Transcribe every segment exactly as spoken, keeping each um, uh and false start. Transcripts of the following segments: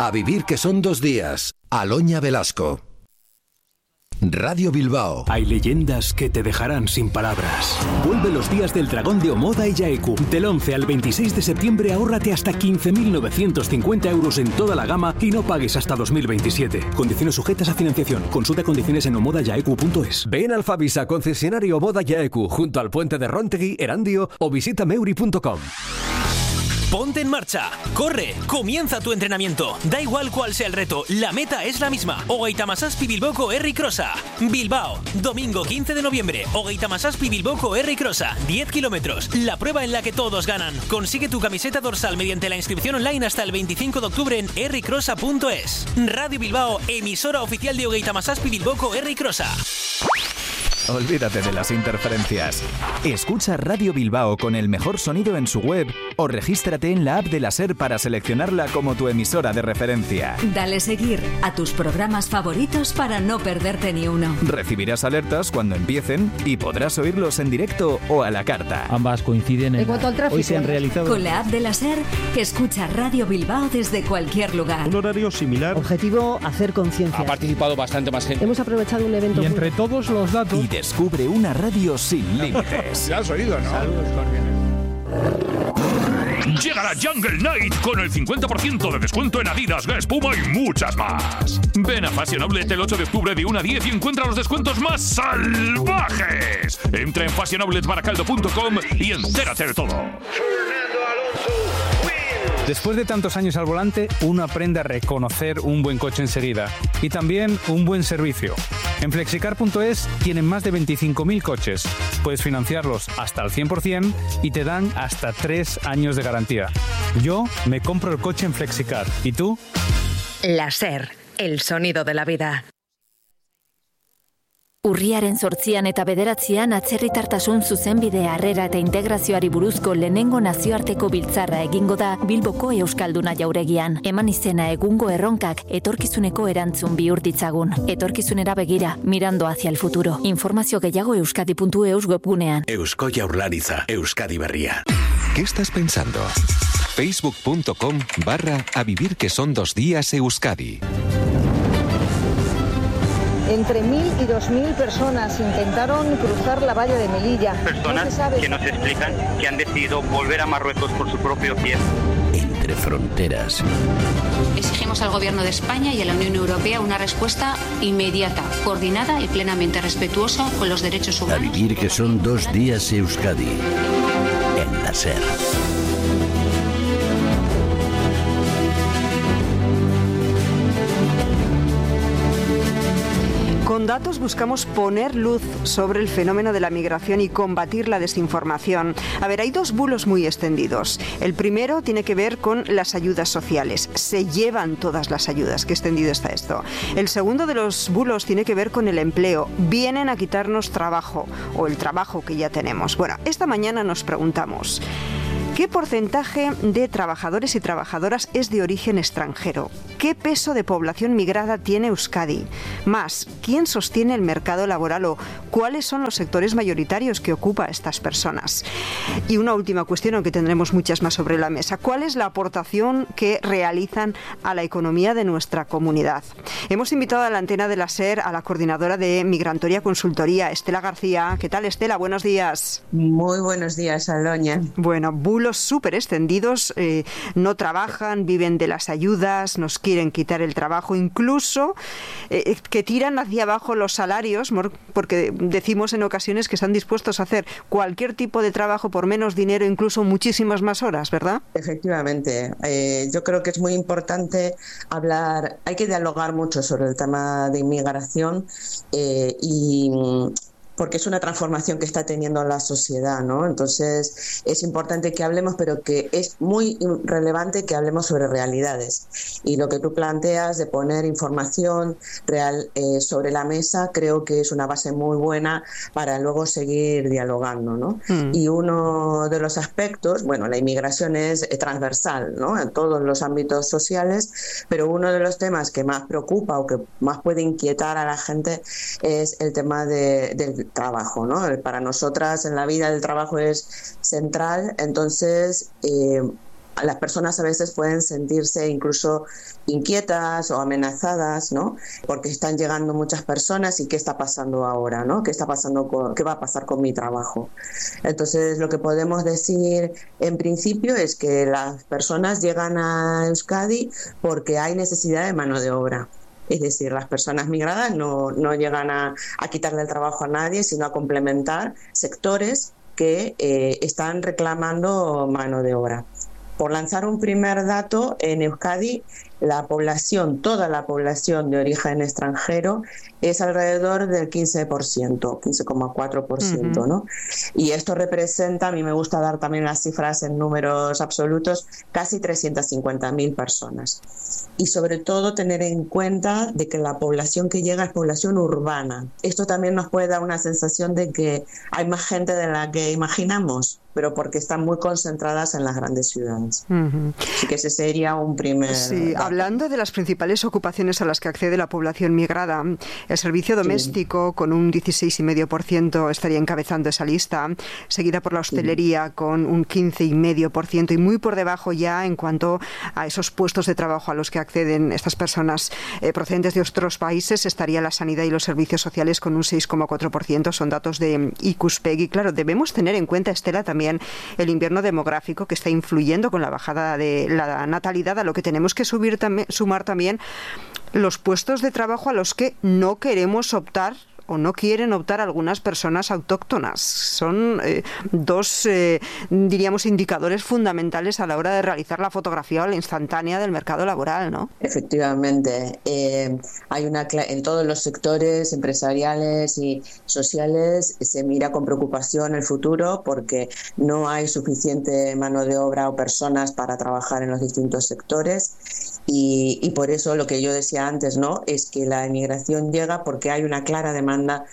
A vivir que son dos días. Aloña Velasco. Radio Bilbao. Hay leyendas que te dejarán sin palabras. Vuelve los días del dragón de Omoda y Yaeku. Del once al veintiséis de septiembre ahórrate hasta quince mil novecientos cincuenta euros en toda la gama y no pagues hasta dos mil veintisiete. Condiciones sujetas a financiación. Consulta condiciones en omoda yaeku punto es. Ven al Fabisa, concesionario Omoda Yaeku, junto al puente de Rontegui, Erandio, o visita meuri punto com. Ponte en marcha, corre, comienza tu entrenamiento. Da igual cuál sea el reto, la meta es la misma. Hogeita Hamazazpi Bilboko Herri Crossa. Bilbao, domingo quince de noviembre. Hogeita Hamazazpi Bilboko Herri Crossa. diez kilómetros, la prueba en la que todos ganan. Consigue tu camiseta dorsal mediante la inscripción online hasta el veinticinco de octubre en herri crossa punto es. Radio Bilbao, emisora oficial de Hogeita Hamazazpi Bilboko Herri Crossa. Olvídate de las interferencias. Escucha Radio Bilbao con el mejor sonido en su web o regístrate en la app de la SER para seleccionarla como tu emisora de referencia. Dale seguir a tus programas favoritos para no perderte ni uno. Recibirás alertas cuando empiecen y podrás oírlos en directo o a la carta. Ambas coinciden en... En cuanto al tráfico, hoy se han realizado... Con la app de la SER, escucha Radio Bilbao desde cualquier lugar. Un horario similar. Objetivo, hacer conciencia. Ha participado bastante más gente. Hemos aprovechado un evento... Y entre muy... todos los datos... Y descubre una radio sin límites. Ya has oído, ¿no? Saludos cordiales. Llega la Jungle Night con el cincuenta por ciento de descuento en Adidas, Guess, Puma y muchas más. Ven a Fashion Outlet el ocho de octubre de una a diez y encuentra los descuentos más salvajes. Entra en fashion outlet baracaldo punto com y entérate de todo. Después de tantos años al volante, uno aprende a reconocer un buen coche enseguida y también un buen servicio. En flexicar punto es tienen más de veinticinco mil coches. Puedes financiarlos hasta el cien por ciento y te dan hasta tres años de garantía. Yo me compro el coche en Flexicar. ¿Y tú? La SER, el sonido de la vida. Urriaren zortzian eta bederatzian atzerritartasun zuzenbide harrera eta integrazioari buruzko lehenengo nazioarteko biltzarra egingo da Bilboko Euskalduna jauregian. Eman izena egungo erronkak etorkizuneko erantzun bihur ditzagun. Etorkizunera begira, mirando hacia el futuro. Informazio gehiago euskadi puntu eus webgunean. Eusko Jaurlaritza, Euskadi Berria. ¿Qué estás pensando? facebook punto com barra a vivir que son dos días Euskadi. Entre mil y dos mil personas intentaron cruzar la valla de Melilla. Personas no se sabe... que nos explican que han decidido volver a Marruecos por su propio pie. Entre fronteras. Exigimos al Gobierno de España y a la Unión Europea una respuesta inmediata, coordinada y plenamente respetuosa con los derechos humanos. A vivir que son dos días Euskadi. En la SER. Con datos buscamos poner luz sobre el fenómeno de la migración y combatir la desinformación. A ver, hay dos bulos muy extendidos. El primero tiene que ver con las ayudas sociales. Se llevan todas las ayudas. Qué extendido está esto. El segundo de los bulos tiene que ver con el empleo. Vienen a quitarnos trabajo o el trabajo que ya tenemos. Bueno, esta mañana nos preguntamos: ¿qué porcentaje de trabajadores y trabajadoras es de origen extranjero? ¿Qué peso de población migrada tiene Euskadi? Más, ¿quién sostiene el mercado laboral o cuáles son los sectores mayoritarios que ocupa a estas personas? Y una última cuestión, aunque tendremos muchas más sobre la mesa: ¿cuál es la aportación que realizan a la economía de nuestra comunidad? Hemos invitado a la antena de la SER a la coordinadora de Migrantoria Consultoría, Estela García. ¿Qué tal, Estela? Buenos días. Muy buenos días, Aloña. Bueno, bulos súper extendidos, eh, no trabajan, viven de las ayudas, nos quieren quitar el trabajo, incluso eh, que tiran hacia abajo los salarios, porque decimos en ocasiones que están dispuestos a hacer cualquier tipo de trabajo por menos dinero, incluso muchísimas más horas, ¿verdad? Efectivamente, eh, yo creo que es muy importante hablar, hay que dialogar mucho sobre el tema de inmigración eh, y porque es una transformación que está teniendo la sociedad, ¿no? Entonces es importante que hablemos, pero que es muy relevante que hablemos sobre realidades. Y lo que tú planteas de poner información real eh, sobre la mesa, creo que es una base muy buena para luego seguir dialogando, ¿no? Mm. Y uno de los aspectos, bueno, la inmigración es transversal, ¿no? En todos los ámbitos sociales, pero uno de los temas que más preocupa o que más puede inquietar a la gente es el tema de, del trabajo, ¿no? Para nosotras en la vida el trabajo es central, entonces eh, las personas a veces pueden sentirse incluso inquietas o amenazadas, ¿no? Porque están llegando muchas personas y ¿qué está pasando ahora, ¿no? ¿Qué está pasando con, qué va a pasar con mi trabajo? Entonces, lo que podemos decir en principio es que las personas llegan a Euskadi porque hay necesidad de mano de obra. Es decir, las personas migradas no, no llegan a, a quitarle el trabajo a nadie, sino a complementar sectores que eh, están reclamando mano de obra. Por lanzar un primer dato, en Euskadi la población, toda la población de origen extranjero es alrededor del quince por ciento, quince coma cuatro por ciento, uh-huh. ¿no? Y esto representa, a mí me gusta dar también las cifras en números absolutos, casi trescientas cincuenta mil personas. Y sobre todo tener en cuenta de que la población que llega es población urbana. Esto también nos puede dar una sensación de que hay más gente de la que imaginamos, pero porque están muy concentradas en las grandes ciudades. Uh-huh. Así que ese sería un primer... Sí, dato. Hablando de las principales ocupaciones a las que accede la población migrada, el servicio doméstico, sí. con un dieciséis coma cinco por ciento, estaría encabezando esa lista, seguida por la hostelería, sí. con un quince coma cinco por ciento, y muy por debajo ya en cuanto a esos puestos de trabajo a los que acceden estas personas eh, procedentes de otros países, estaría la sanidad y los servicios sociales con un seis coma cuatro por ciento, son datos de Ikuspegi. Claro, debemos tener en cuenta, Estela, también el invierno demográfico que está influyendo con la bajada de la natalidad, a lo que tenemos que subir tam- sumar también los puestos de trabajo a los que no queremos optar o no quieren optar algunas personas autóctonas. Son eh, dos, eh, diríamos, indicadores fundamentales a la hora de realizar la fotografía o la instantánea del mercado laboral, ¿no? Efectivamente. Eh, hay una en todos los sectores empresariales y sociales se mira con preocupación el futuro porque no hay suficiente mano de obra o personas para trabajar en los distintos sectores. Y, y por eso lo que yo decía antes, ¿no? Es que la inmigración llega porque hay una clara demanda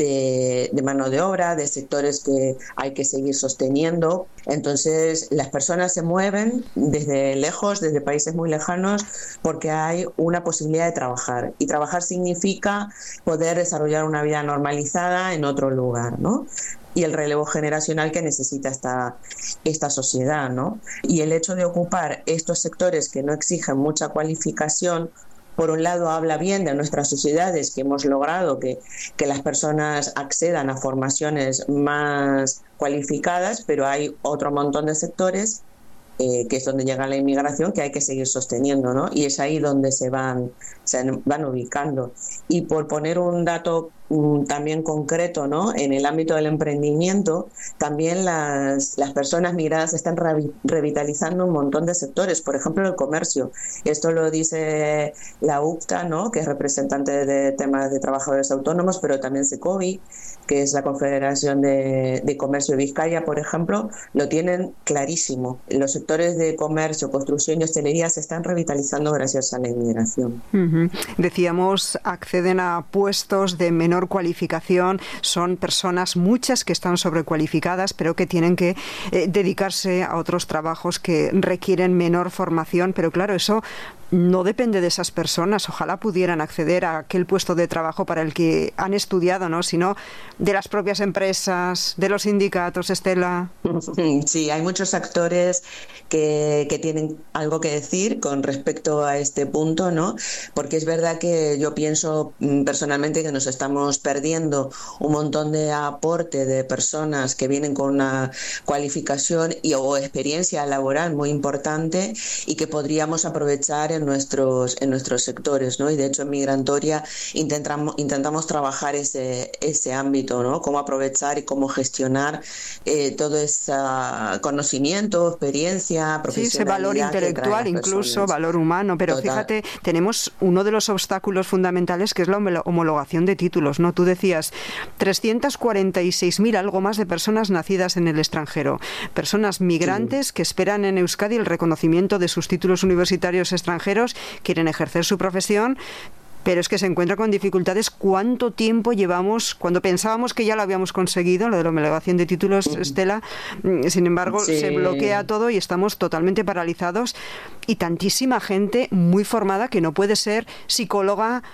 de, de mano de obra, de sectores que hay que seguir sosteniendo. Entonces las personas se mueven desde lejos, desde países muy lejanos, porque hay una posibilidad de trabajar. Y trabajar significa poder desarrollar una vida normalizada en otro lugar, ¿no? Y el relevo generacional que necesita esta, esta sociedad, ¿no? Y el hecho de ocupar estos sectores que no exigen mucha cualificación, por un lado habla bien de nuestras sociedades, que hemos logrado que, que las personas accedan a formaciones más cualificadas, pero hay otro montón de sectores eh, que es donde llega la inmigración, que hay que seguir sosteniendo, ¿no? Y es ahí donde se van, se van ubicando. Y por poner un dato también concreto, ¿no? En el ámbito del emprendimiento, también las, las personas migradas están re- revitalizando un montón de sectores, por ejemplo el comercio. Esto lo dice la U C T A, ¿no? Que es representante de temas de trabajadores autónomos, pero también Secovi, que es la Confederación de, de Comercio de Vizcaya, por ejemplo, lo tienen clarísimo. Los sectores de comercio, construcción y hostelería se están revitalizando gracias a la inmigración. Uh-huh. Decíamos, acceden a puestos de menor cualificación, son personas muchas que están sobrecualificadas, pero que tienen que eh, dedicarse a otros trabajos que requieren menor formación, pero claro, eso no depende de esas personas. Ojalá pudieran acceder a aquel puesto de trabajo para el que han estudiado, ¿no? Sino de las propias empresas, de los sindicatos, Estela. Sí, hay muchos actores que, que tienen algo que decir con respecto a este punto, ¿no? Porque es verdad que yo pienso personalmente que nos estamos perdiendo un montón de aporte de personas que vienen con una cualificación y o experiencia laboral muy importante y que podríamos aprovechar en nuestros en nuestros sectores, ¿no? Y de hecho en Migrantoria intentamos intentamos trabajar ese ese ámbito, ¿no? Cómo aprovechar y cómo gestionar eh, todo ese conocimiento, experiencia, profesionalidad. Sí, ese valor intelectual, incluso valor humano, pero Total. Fíjate, tenemos uno de los obstáculos fundamentales que es la homologación de títulos, ¿no? Tú decías trescientas cuarenta y seis mil, algo más de personas nacidas en el extranjero, personas migrantes sí. que esperan en Euskadi el reconocimiento de sus títulos universitarios extranjeros, quieren ejercer su profesión, pero es que se encuentra con dificultades. ¿Cuánto tiempo llevamos? Cuando pensábamos que ya lo habíamos conseguido, lo de la homologación de títulos, Estela, sin embargo, sí. se bloquea todo y estamos totalmente paralizados. Y tantísima gente muy formada que no puede ser psicóloga,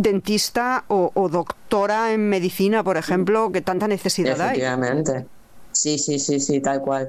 dentista o, o doctora en medicina, por ejemplo, que tanta necesidad hay. Efectivamente. Sí, sí, sí, sí, tal cual.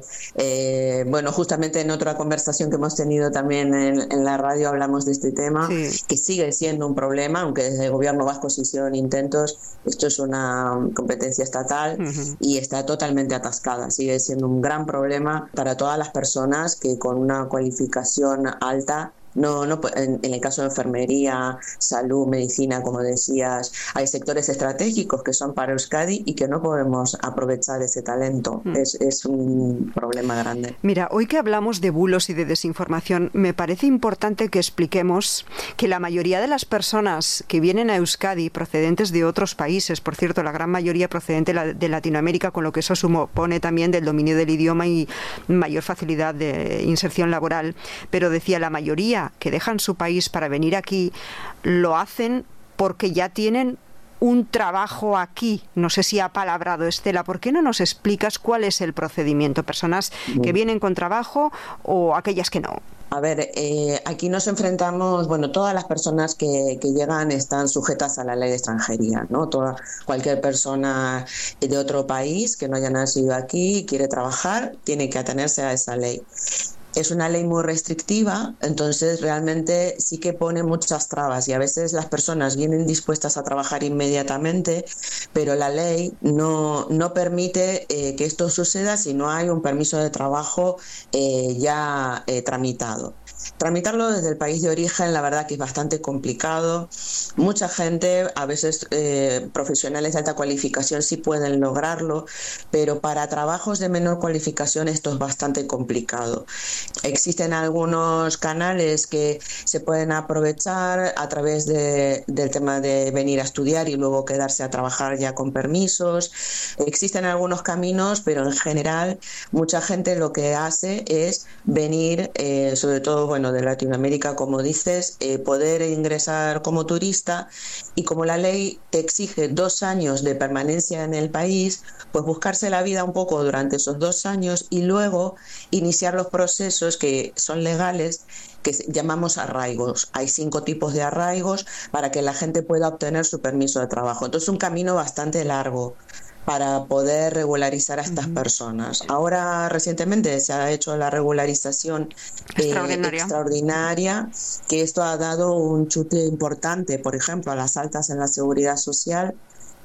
Eh, bueno, justamente en otra conversación que hemos tenido también en, en la radio hablamos de este tema, sí. que sigue siendo un problema, aunque desde el gobierno vasco se hicieron intentos. Esto es una competencia estatal uh-huh. y está totalmente atascada. Sigue siendo un gran problema para todas las personas que con una cualificación alta No, no en, en el caso de enfermería, salud, medicina, como decías, hay sectores estratégicos que son para Euskadi y que no podemos aprovechar ese talento. Mm. Es, es un problema grande. Mira, hoy que hablamos de bulos y de desinformación, me parece importante que expliquemos que la mayoría de las personas que vienen a Euskadi procedentes de otros países, por cierto, la gran mayoría procedente de Latinoamérica, con lo que eso supone también del dominio del idioma y mayor facilidad de inserción laboral, pero decía la mayoría que dejan su país para venir aquí, lo hacen porque ya tienen un trabajo aquí. No sé si ha palabrado Estela. ¿Por qué no nos explicas cuál es el procedimiento? ¿Personas que vienen con trabajo o aquellas que no? A ver, eh, aquí nos enfrentamos, bueno, todas las personas que, que llegan están sujetas a la ley de extranjería, ¿no? Toda, cualquier persona de otro país que no haya nacido aquí y quiere trabajar, tiene que atenerse a esa ley. Es una ley muy restrictiva, entonces realmente sí que pone muchas trabas y a veces las personas vienen dispuestas a trabajar inmediatamente, pero la ley no, no permite eh, que esto suceda si no hay un permiso de trabajo eh, ya eh, tramitado. Tramitarlo desde el país de origen, la verdad que es bastante complicado. Mucha gente, a veces eh, profesionales de alta cualificación sí pueden lograrlo, pero para trabajos de menor cualificación esto es bastante complicado. Existen algunos canales que se pueden aprovechar a través de, del tema de venir a estudiar y luego quedarse a trabajar ya con permisos. Existen algunos caminos, pero en general mucha gente lo que hace es venir, eh, sobre todo bueno, de Latinoamérica, como dices, eh, poder ingresar como turista y como la ley te exige dos años de permanencia en el país, pues buscarse la vida un poco durante esos dos años y luego iniciar los procesos que son legales, que llamamos arraigos. Hay cinco tipos de arraigos para que la gente pueda obtener su permiso de trabajo. Entonces, un camino bastante largo para poder regularizar a estas uh-huh. personas. Ahora, recientemente, se ha hecho la regularización extraordinaria. Eh, extraordinaria, que esto ha dado un chute importante, por ejemplo, a las altas en la seguridad social,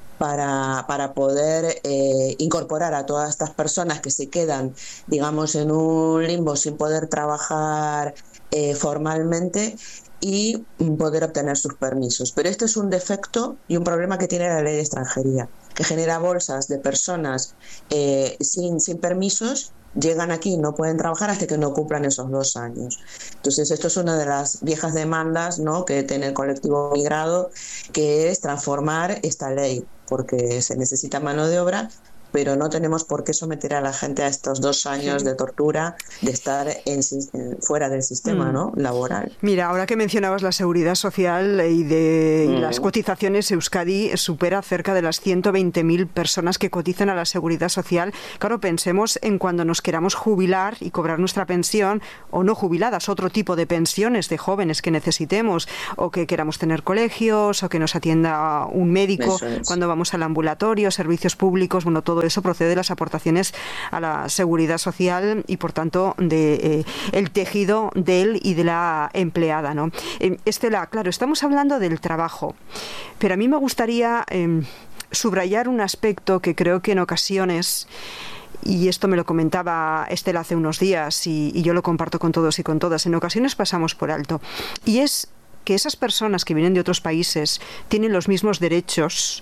para, para poder eh, incorporar a todas estas personas que se quedan, digamos, en un limbo sin poder trabajar eh, formalmente y poder obtener sus permisos. Pero esto es un defecto y un problema que tiene la ley de extranjería, que genera bolsas de personas eh, sin, sin permisos, llegan aquí y no pueden trabajar hasta que no cumplan esos dos años. Entonces, esto es una de las viejas demandas, ¿no?, que tiene el colectivo migrado, que es transformar esta ley, porque se necesita mano de obra, pero no tenemos por qué someter a la gente a estos dos años de tortura de estar en, en, fuera del sistema mm. ¿no? laboral. Mira, ahora que mencionabas la seguridad social y, de, mm. y las cotizaciones, Euskadi supera cerca de las ciento veinte mil personas que cotizan a la seguridad social. Claro, pensemos en cuando nos queramos jubilar y cobrar nuestra pensión, o no jubiladas, otro tipo de pensiones de jóvenes que necesitemos, o que queramos tener colegios, o que nos atienda un médico cuando vamos al ambulatorio, servicios públicos, bueno, todo eso procede de las aportaciones a la seguridad social y, por tanto, de eh, el tejido de él y de la empleada, ¿no? Eh, Estela, claro, estamos hablando del trabajo, pero a mí me gustaría eh, subrayar un aspecto que creo que en ocasiones, y esto me lo comentaba Estela hace unos días y, y yo lo comparto con todos y con todas, en ocasiones pasamos por alto, y es que esas personas que vienen de otros países tienen los mismos derechos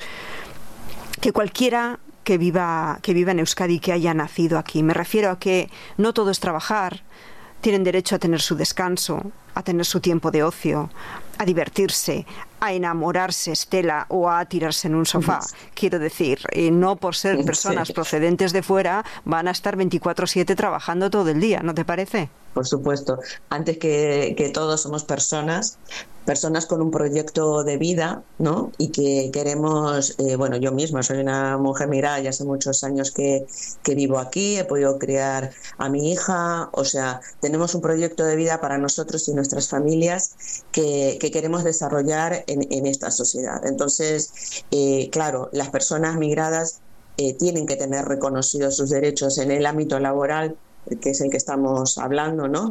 que cualquiera que viva, que viva en Euskadi, que haya nacido aquí. Me refiero a que no todo es trabajar, tienen derecho a tener su descanso, a tener su tiempo de ocio, a divertirse, a enamorarse, Estela, o a tirarse en un sofá. Quiero decir, eh, no por ser personas sí. procedentes de fuera van a estar veinticuatro siete trabajando todo el día, ¿no te parece? Por supuesto. Antes que, que todos somos personas, personas con un proyecto de vida, ¿no? Y que queremos, eh, bueno, yo misma soy una mujer migrada y hace muchos años que, que vivo aquí, he podido criar a mi hija, o sea, tenemos un proyecto de vida para nosotros y nuestras familias que, que queremos desarrollar en, en esta sociedad. Entonces, eh, claro, las personas migradas eh, tienen que tener reconocidos sus derechos en el ámbito laboral, que es el que estamos hablando, ¿no?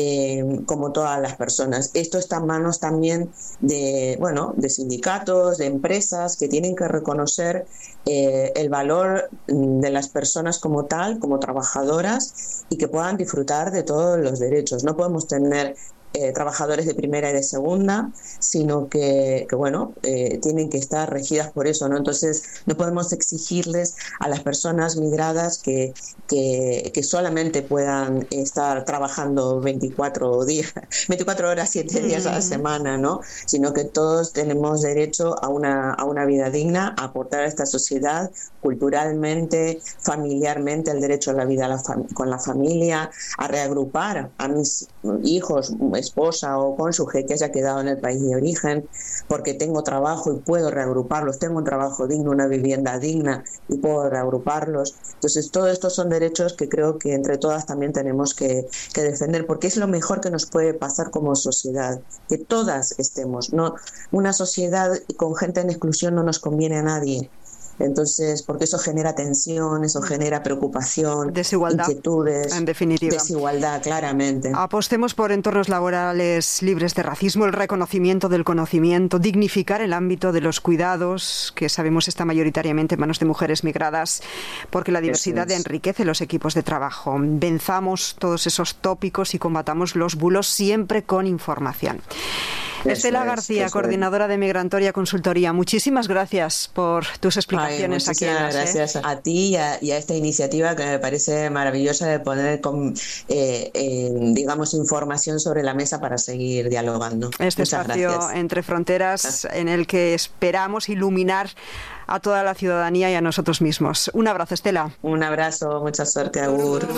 Eh, como todas las personas. Esto está en manos también de, bueno, de sindicatos, de empresas que tienen que reconocer eh, el valor de las personas como tal, como trabajadoras, y que puedan disfrutar de todos los derechos. No podemos tener Eh, trabajadores de primera y de segunda, sino que, que bueno, eh, tienen que estar regidas por eso, ¿no? Entonces no podemos exigirles a las personas migradas que, que, que solamente puedan estar trabajando veinticuatro días, veinticuatro horas, siete días a la semana, ¿no? Sino que todos tenemos derecho a una, a una vida digna, a aportar a esta sociedad culturalmente, familiarmente, el derecho a la vida a la fam- con la familia, a reagrupar a mis hijos, esposa o cónyuge que haya quedado en el país de origen, porque tengo trabajo y puedo reagruparlos, tengo un trabajo digno, una vivienda digna y puedo reagruparlos. Entonces, todos estos son derechos que creo que entre todas también tenemos que, que defender, porque es lo mejor que nos puede pasar como sociedad, que todas estemos, ¿no? Una sociedad con gente en exclusión no nos conviene a nadie. Entonces, porque eso genera tensión, eso genera preocupación, desigualdad, inquietudes, en definitiva. Desigualdad, claramente. Apostemos por entornos laborales libres de racismo, el reconocimiento del conocimiento, dignificar el ámbito de los cuidados, que sabemos está mayoritariamente en manos de mujeres migradas, porque la diversidad es. enriquece los equipos de trabajo. Venzamos todos esos tópicos y combatamos los bulos siempre con información. Eso Estela García, es, coordinadora de Migrantoria Consultoría, muchísimas gracias por tus explicaciones. Ay, aquí en la gracias ¿eh? a ti y a, y a esta iniciativa que me parece maravillosa de poner con, eh, eh, digamos, información sobre la mesa para seguir dialogando. Este Muchas espacio gracias. Entre Fronteras en el que esperamos iluminar a toda la ciudadanía y a nosotros mismos. Un abrazo, Estela. Un abrazo, mucha suerte, Agur.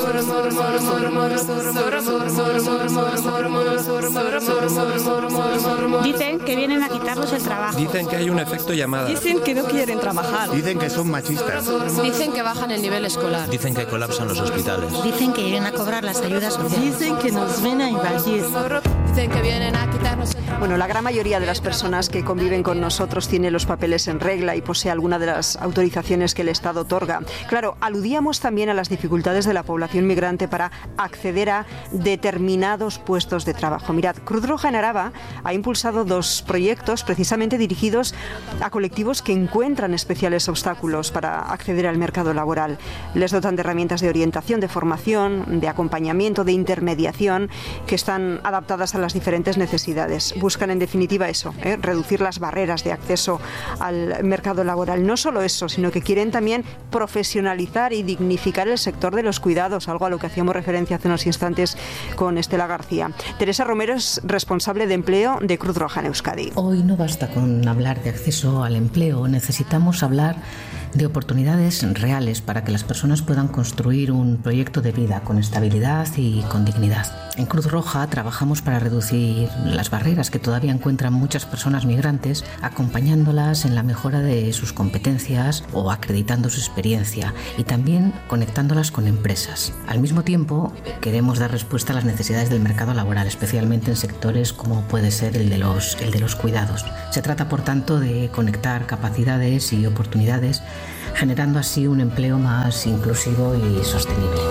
Dicen que vienen a quitarnos el trabajo. Dicen que hay un efecto llamada. Dicen que no quieren trabajar. Dicen que son machistas. Dicen que bajan el nivel escolar. Dicen que colapsan los hospitales. Dicen que vienen a cobrar las ayudas sociales. Dicen que nos ven a invadir. Dicen que vienen a quitarnos el trabajo. Bueno, la gran mayoría de las personas que conviven con nosotros tiene los papeles en regla y posee alguna de las autorizaciones que el Estado otorga. Claro, aludíamos también a las dificultades de la población migrante para acceder a determinados puestos de trabajo. Mirad, Cruz Roja en Araba ha impulsado dos proyectos precisamente dirigidos a colectivos que encuentran especiales obstáculos para acceder al mercado laboral. Les dotan de herramientas de orientación, de formación, de acompañamiento, de intermediación, que están adaptadas a las diferentes necesidades. Buscan en definitiva eso, ¿eh? reducir las barreras de acceso al mercado laboral. No solo eso, sino que quieren también profesionalizar y dignificar el sector de los cuidados, algo a lo que hacíamos referencia hace unos instantes con Estela García. Teresa Romero es responsable de empleo de Cruz Roja en Euskadi. Hoy no basta con hablar de acceso al empleo, necesitamos hablar de oportunidades reales para que las personas puedan construir un proyecto de vida con estabilidad y con dignidad. En Cruz Roja trabajamos para reducir las barreras que todavía encuentran muchas personas migrantes, acompañándolas en la mejora de sus competencias o acreditando su experiencia y también conectándolas con empresas. Al mismo tiempo, queremos dar respuesta a las necesidades del mercado laboral, especialmente en sectores como puede ser el de los, el de los cuidados. Se trata, por tanto, de conectar capacidades y oportunidades, generando así un empleo más inclusivo y sostenible.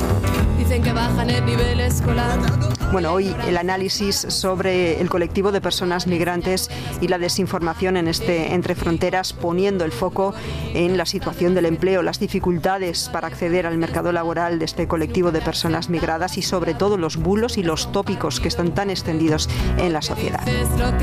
Dicen que bajan el nivel escolar. Bueno, hoy el análisis sobre el colectivo de personas migrantes y la desinformación en este Entre Fronteras, poniendo el foco en la situación del empleo, las dificultades para acceder al mercado laboral de este colectivo de personas migradas y sobre todo los bulos y los tópicos que están tan extendidos en la sociedad.